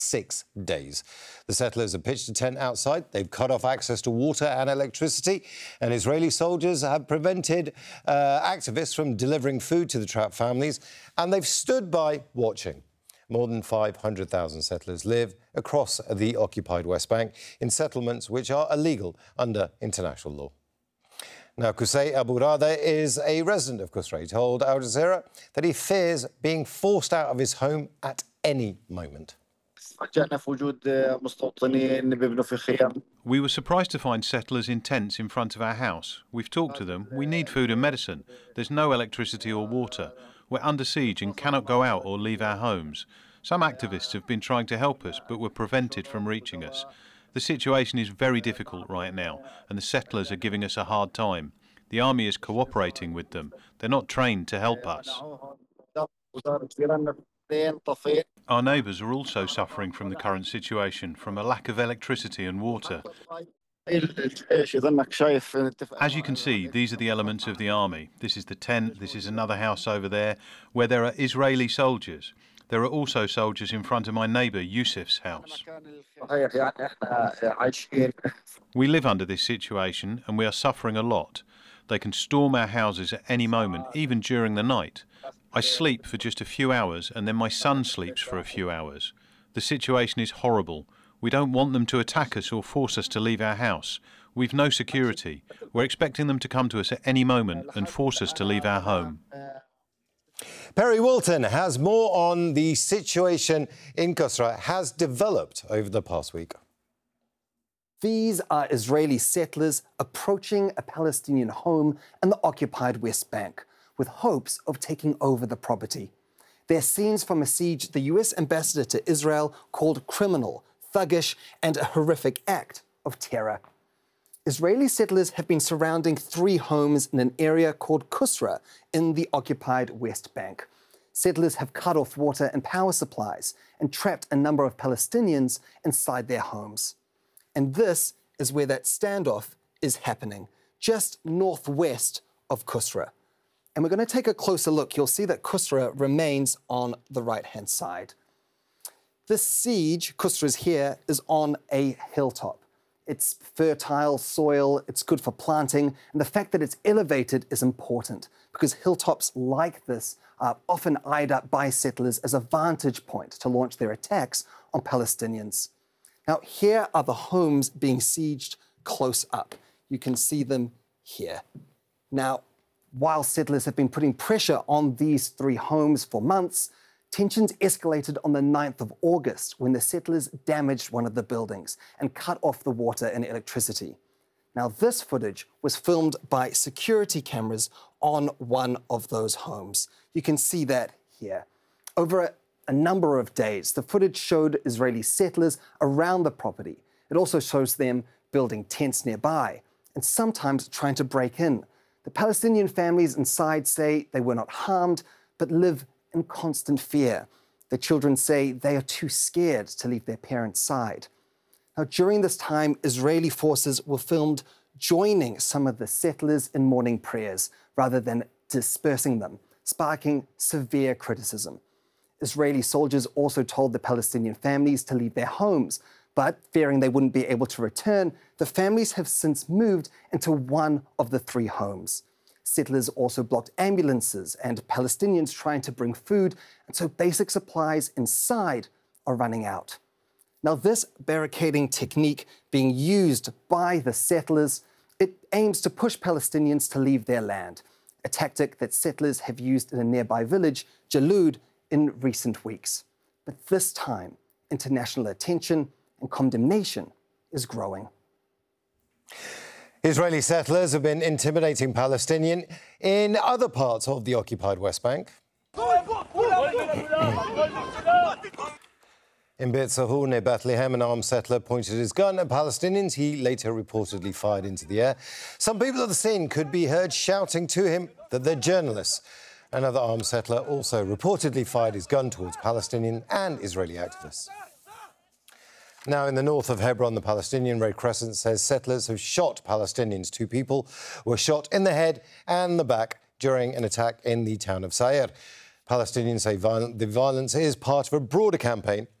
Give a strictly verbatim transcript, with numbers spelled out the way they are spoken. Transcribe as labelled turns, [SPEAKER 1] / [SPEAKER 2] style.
[SPEAKER 1] six days. The settlers have pitched a tent outside. They've cut off access to water and electricity, and Israeli soldiers have prevented uh, activists from delivering food to the trapped families, and they've stood by watching. More than five hundred thousand settlers live across the occupied West Bank in settlements which are illegal under international law. Now, Qusay Abu Rada is a resident of Qusra. He told Al Jazeera that he fears being forced out of his home at any moment.
[SPEAKER 2] We were surprised to find settlers in tents in front of our house. We've talked to them. We need food and medicine. There's no electricity or water. We're under siege and cannot go out or leave our homes. Some activists have been trying to help us, but were prevented from reaching us. The situation is very difficult right now, and the settlers are giving us a hard time. The army is cooperating with them. They're not trained to help us. Our neighbours are also suffering from the current situation, from a lack of electricity and water. As you can see, these are the elements of the army. This is the tent, this is another house over there, where there are Israeli soldiers. There are also soldiers in front of my neighbour Yusuf's house. We live under this situation and we are suffering a lot. They can storm our houses at any moment, even during the night. I sleep for just a few hours and then my son sleeps for a few hours. The situation is horrible. We don't want them to attack us or force us to leave our house. We've no security. We're expecting them to come to us at any moment and force us to leave our home.
[SPEAKER 1] Perry Walton has more on the situation in Qusra has developed over the past week.
[SPEAKER 3] These are Israeli settlers approaching a Palestinian home in the occupied West Bank with hopes of taking over the property. They're scenes from a siege the U S ambassador to Israel called criminal, thuggish, and a horrific act of terror. Israeli settlers have been surrounding three homes in an area called Qusra in the occupied West Bank. Settlers have cut off water and power supplies and trapped a number of Palestinians inside their homes. And this is where that standoff is happening, just northwest of Qusra. And we're going to take a closer look. You'll see that Qusra remains on the right-hand side. This siege, Qusra's here, is on a hilltop. It's fertile soil, it's good for planting, and the fact that it's elevated is important because hilltops like this are often eyed up by settlers as a vantage point to launch their attacks on Palestinians. Now, here are the homes being sieged close up. You can see them here. Now, while settlers have been putting pressure on these three homes for months, tensions escalated on the ninth of August when the settlers damaged one of the buildings and cut off the water and electricity. Now, this footage was filmed by security cameras on one of those homes. You can see that here. Over a, a number of days, the footage showed Israeli settlers around the property. It also shows them building tents nearby and sometimes trying to break in. The Palestinian families inside say they were not harmed, but live in constant fear. The children say they are too scared to leave their parents' side. Now, during this time, Israeli forces were filmed joining some of the settlers in morning prayers rather than dispersing them, sparking severe criticism. Israeli soldiers also told the Palestinian families to leave their homes, but fearing they wouldn't be able to return, the families have since moved into one of the three homes. Settlers also blocked ambulances and Palestinians trying to bring food, and so basic supplies inside are running out. Now, this barricading technique being used by the settlers, it aims to push Palestinians to leave their land, a tactic that settlers have used in a nearby village, Jalud, in recent weeks. But this time, international attention and condemnation is growing.
[SPEAKER 1] Israeli settlers have been intimidating Palestinians in other parts of the occupied West Bank. In Beit Sahur near Bethlehem, an armed settler pointed his gun at Palestinians. He later reportedly fired into the air. Some people at the scene could be heard shouting to him that they're journalists. Another armed settler also reportedly fired his gun towards Palestinian and Israeli activists. Now, in the north of Hebron, the Palestinian Red Crescent says settlers have shot Palestinians. Two people were shot in the head and the back during an attack in the town of Sayr. Palestinians say violent, the violence is part of a broader campaign